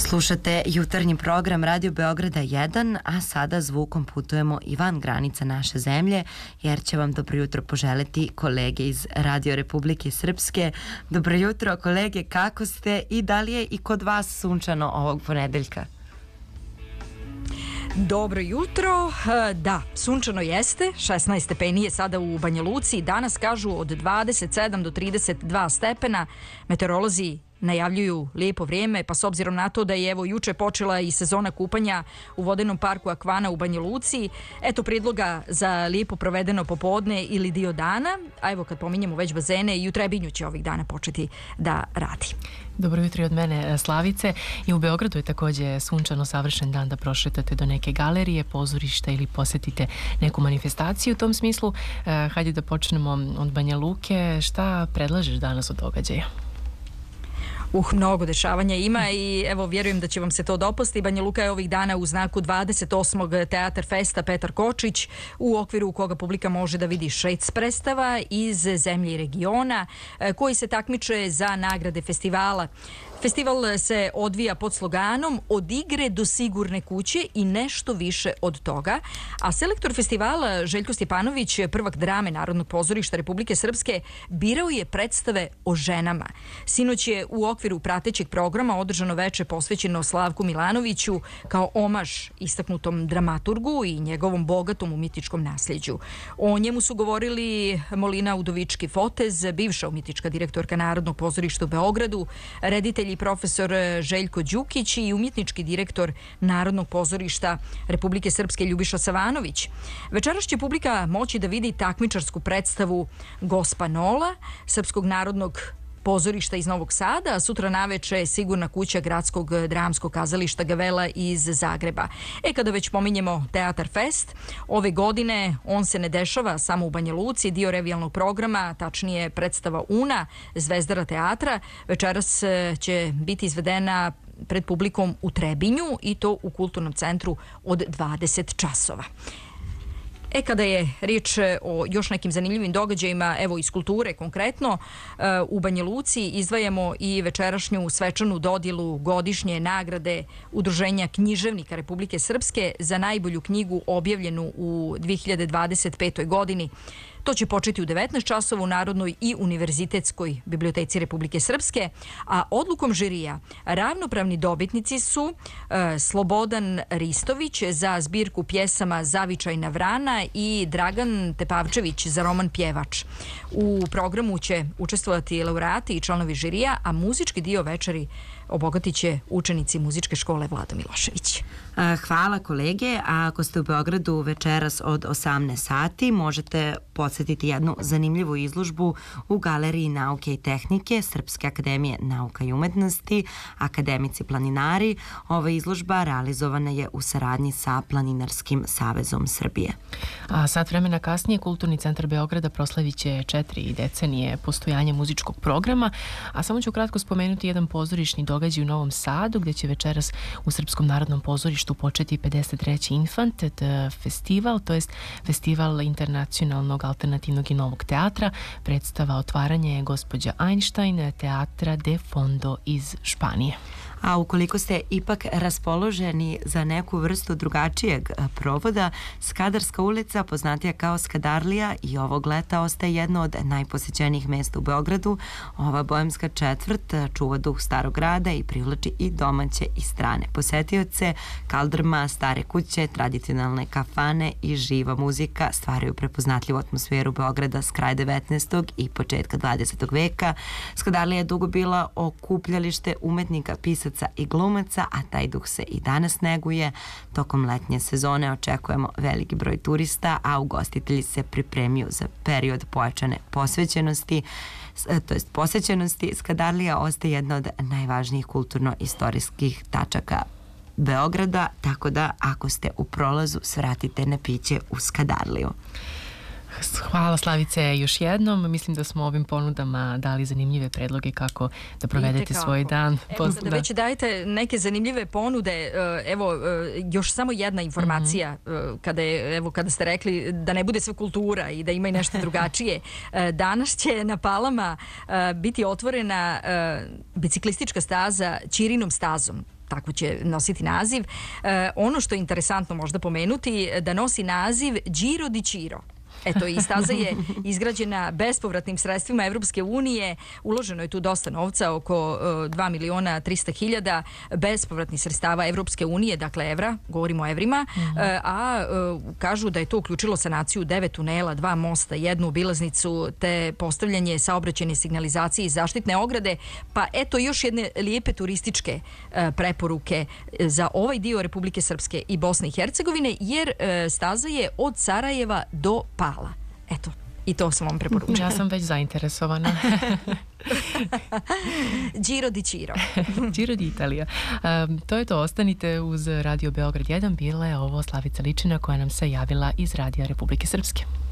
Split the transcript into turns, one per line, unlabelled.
Slušate jutarnji program Radio Beograda 1, a sada zvukom putujemo i van granica naše zemlje, jer će vam dobro jutro poželeti kolege iz Radio Republike Srpske. Dobro jutro kolege, kako ste i da li je i kod vas sunčano ovog ponedeljka?
Dobro jutro, da, sunčano jeste, 16 stepeni je sada u Banja Luci, danas kažu od 27 do 32 stepena, meteorolozi najavljuju lijepo vrijeme, pa s obzirom na to da je evo juče počela i sezona kupanja u vodenom parku Akvana u Banja Luci, eto prijedloga za lijepo provedeno popodne ili dio dana, a evo kad pominjemo već bazene, i u Trebinju će ovih dana početi da radi.
Dobro jutro i od mene, Slavice. I u Beogradu je također sunčano, savršen dan da prošetate do neke galerije, pozorišta ili posjetite neku manifestaciju. U tom smislu, hajde da počnemo od Banja Luke. Šta predlažeš danas od događaja?
Mnogo dešavanja ima i evo vjerujem da će vam se to dopasti. Banja Luka je ovih dana u znaku 28. Teatar Festa Petar Kočić, u okviru koga publika može da vidi 6 predstava iz zemlje i regiona koji se takmiče za nagrade festivala. Festival se odvija pod sloganom Od igre do sigurne kuće i nešto više od toga, a selektor festivala Željko Stjepanović, prvak drame Narodnog pozorišta Republike Srpske, birao je predstave o ženama. Sinoć je u okviru pratećeg programa održano veče posvećeno Slavku Milanoviću kao omaž istaknutom dramaturgu i njegovom bogatom umjetničkom nasljeđu. O njemu su govorili Molina Udovički-Fotez, bivša umjetnička direktorka Narodnog pozorišta u Beogradu, reditelj i profesor Željko Đukić i umjetnički direktor Narodnog pozorišta Republike Srpske Ljubiša Savanović. Večeras će publika moći da vidi takmičarsku predstavu Gospa Nola, Srpskog narodnog pozorišta iz Novog Sada, a sutra naveče Sigurna kuća Gradskog dramskog kazališta Gavela iz Zagreba. Kada već pominjemo Teatar Fest, ove godine on se ne dešava samo u Banja Luci, dio revijalnog programa, tačnije predstava Una, Zvezdara teatra, večeras će biti izvedena pred publikom u Trebinju i to u Kulturnom centru od 20 časova. Kada je riječ o još nekim zanimljivim događajima, evo iz kulture konkretno, u Banja Luci izdvajamo i večerašnju svečanu dodjelu godišnje nagrade Udruženja književnika Republike Srpske za najbolju knjigu objavljenu u 2025. godini. To će početi u 19 časova u Narodnoj i Univerzitetskoj biblioteci Republike Srpske, a odlukom žirija ravnopravni dobitnici su Slobodan Ristović za zbirku pjesama Zavičajna vrana i Dragan Tepavčević za roman Pjevač. U programu će učestvovati laureati i članovi žirija, a muzički dio večeri obogatit će učenici muzičke škole Vlado Milošević.
Hvala kolege, a ako ste u Beogradu večeras od 18 sati možete podsjetiti jednu zanimljivu izložbu u Galeriji nauke i tehnike Srpske akademije nauka i umetnosti, Akademici planinari. Ova izložba realizovana je u saradnji sa Planinarskim savezom Srbije.
A sat vremena kasnije Kulturni centar Beograda proslavit će 4 decenije postojanja muzičkog programa, a samo ću kratko spomenuti jedan pozorišni događaj u Novom Sadu, gdje će večeras u Srpskom narodnom pozorištu početi 53. Infantet festival, to jest festival internacionalnog alternativnog i novog teatra. Predstava otvaranja je gospođa Einstein, Teatra de Fondo iz Španije.
A ukoliko ste ipak raspoloženi za neku vrstu drugačijeg provoda, Skadarska ulica, poznatija kao Skadarlija, i ovog leta ostaje jedno od najposećenijih mjesta u Beogradu. Ova boemska četvrt čuva duh starog grada i privlači i domaće i strane posetioce. Kaldrma, stare kuće, tradicionalne kafane i živa muzika stvaraju prepoznatljivu atmosferu Beograda s kraja 19. i početka 20. veka. Skadarlija je dugo bila okupljalište umetnika, pisaca i glumaca, a taj duh se i danas neguje. Tokom letnje sezone očekujemo veliki broj turista, a ugostitelji se pripremiju za period pojačane posvećenosti, to jest posećenosti. Skadarlija ostaje jedna od najvažnijih kulturno-istorijskih tačaka Beograda, tako da ako ste u prolazu svratite na piće u Skadarliju.
Hvala Slavice još jednom. Mislim da smo ovim ponudama dali zanimljive predloge kako da provedete svoj dan.
Evo, da već dajete neke zanimljive ponude. Evo, još samo jedna informacija kada ste rekli da ne bude sve kultura i da ima i nešto drugačije. Danas će na Palama biti otvorena biciklistička staza Ćirinom stazom. Tako će nositi naziv. Ono što je interesantno možda pomenuti, da nosi naziv Giro di Ciro. Eto, i staza je izgrađena bespovratnim sredstvima Evropske unije. Uloženo je tu dosta novca, oko 2.300.000 bespovratnih sredstava Evropske unije, dakle evra, govorimo o evrima, a kažu da je to uključilo sanaciju 9 tunela, 2 mosta, 1 obilaznicu, te postavljanje saobraćajne signalizacije i zaštitne ograde. Pa eto još jedne lijepe turističke preporuke za ovaj dio Republike Srpske i Bosne i Hercegovine, jer staza je od Sarajeva do Pala. Eto, i to sam vam preporučila.
Ja sam već zainteresovana.
Giro di Ciro.
Giro di Italija. To je to, ostanite uz Radio Beograd 1. Bila je ovo Slavica Ličina koja nam se javila iz Radija Republike Srpske.